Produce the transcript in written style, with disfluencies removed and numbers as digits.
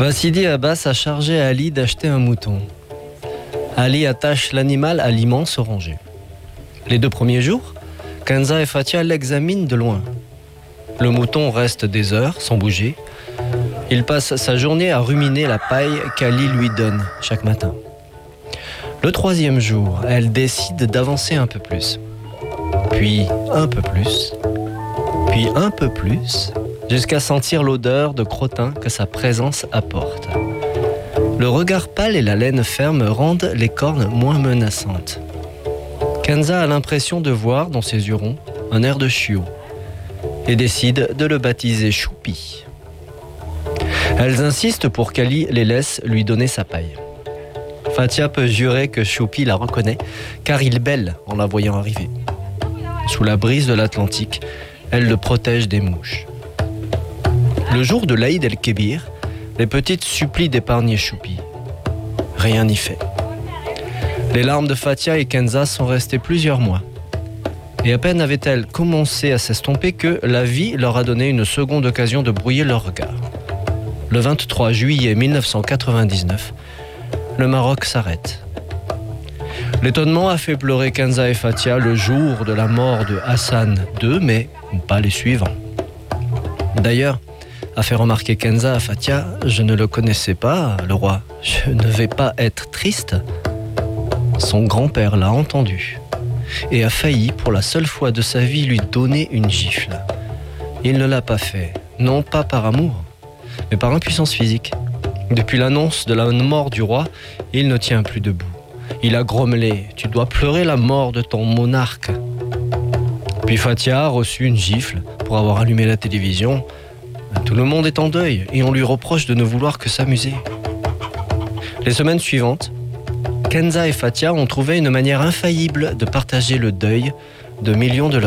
Sidi Abbas a chargé Ali d'acheter un mouton. Ali attache l'animal à l'immense oranger. Les 2 premiers jours, Kenza et Fatia l'examinent de loin. Le mouton reste des heures sans bouger. Il passe sa journée à ruminer la paille qu'Ali lui donne chaque matin. Le 3e jour, elle décide d'avancer un peu plus. Puis un peu plus. Puis un peu plus, jusqu'à sentir l'odeur de crottin que sa présence apporte. Le regard pâle et la laine ferme rendent les cornes moins menaçantes. Kenza a l'impression de voir dans ses yeux ronds un air de chiot et décide de le baptiser Choupi. Elles insistent pour qu'Ali les laisse lui donner sa paille. Fatia peut jurer que Choupi la reconnaît car il bêle en la voyant arriver. Sous la brise de l'Atlantique, elle le protège des mouches. Le jour de l'Aïd el-Kébir, les petites supplient d'épargner Choupi. Rien n'y fait. Les larmes de Fatia et Kenza sont restées plusieurs mois. Et à peine avaient-elles commencé à s'estomper que la vie leur a donné une seconde occasion de brouiller leur regard. Le 23 juillet 1999, le Maroc s'arrête. L'étonnement a fait pleurer Kenza et Fatia le jour de la mort de Hassan II, mais pas les suivants. D'ailleurs, a fait remarquer Kenza à Fatia, « Je ne le connaissais pas, le roi. Je ne vais pas être triste. » Son grand-père l'a entendu et a failli, pour la seule fois de sa vie, lui donner une gifle. Il ne l'a pas fait, non pas par amour, mais par impuissance physique. Depuis l'annonce de la mort du roi, il ne tient plus debout. Il a grommelé « Tu dois pleurer la mort de ton monarque ». Puis Fatia a reçu une gifle pour avoir allumé la télévision. Tout le monde est en deuil et on lui reproche de ne vouloir que s'amuser. Les semaines suivantes, Kenza et Fatia ont trouvé une manière infaillible de partager le deuil de millions de leurs